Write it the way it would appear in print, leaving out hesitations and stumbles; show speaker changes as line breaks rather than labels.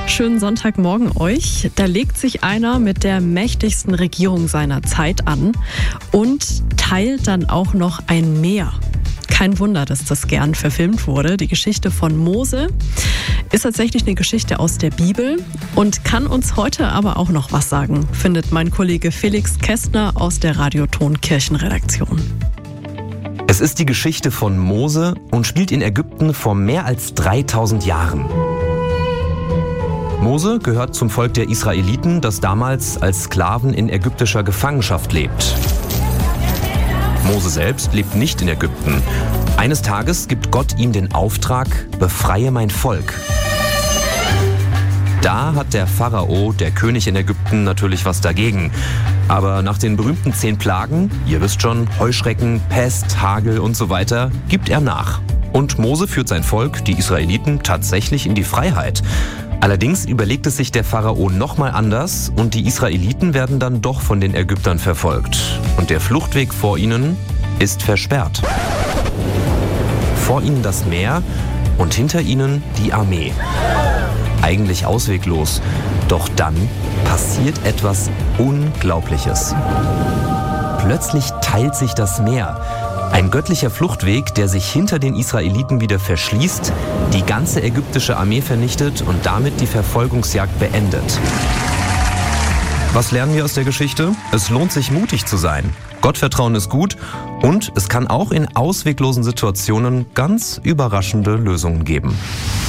Schönen Sonntagmorgen euch. Da legt sich einer mit der mächtigsten Regierung seiner Zeit an und teilt dann auch noch ein Meer. Kein Wunder, dass das gern verfilmt wurde. Die Geschichte von Mose ist tatsächlich eine Geschichte aus der Bibel und kann uns heute aber auch noch was sagen, findet mein Kollege Felix Kästner aus der Radioton Kirchenredaktion.
Es ist die Geschichte von Mose und spielt in Ägypten vor mehr als 3000 Jahren. Mose gehört zum Volk der Israeliten, das damals als Sklaven in ägyptischer Gefangenschaft lebt. Mose selbst lebt nicht in Ägypten. Eines Tages gibt Gott ihm den Auftrag: befreie mein Volk. Da hat der Pharao, der König in Ägypten, natürlich was dagegen. Aber nach den berühmten 10 Plagen, ihr wisst schon, Heuschrecken, Pest, Hagel und so weiter, gibt er nach. Und Mose führt sein Volk, die Israeliten, tatsächlich in die Freiheit. Allerdings überlegt es sich der Pharao nochmal anders und die Israeliten werden dann doch von den Ägyptern verfolgt. Und der Fluchtweg vor ihnen ist versperrt. Vor ihnen das Meer und hinter ihnen die Armee. Eigentlich ausweglos. Doch dann passiert etwas Unglaubliches. Plötzlich teilt sich das Meer. Ein göttlicher Fluchtweg, der sich hinter den Israeliten wieder verschließt, die ganze ägyptische Armee vernichtet und damit die Verfolgungsjagd beendet. Was lernen wir aus der Geschichte? Es lohnt sich, mutig zu sein. Gottvertrauen ist gut und es kann auch in ausweglosen Situationen ganz überraschende Lösungen geben.